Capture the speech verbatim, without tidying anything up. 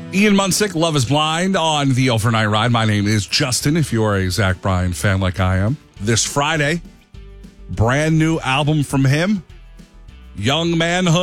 Ian Munsick, Love is Blind on the Overnight Ride. My name is Justin, if you are a Zach Bryan fan like I am. This Friday, brand new album from him, Young Manhood.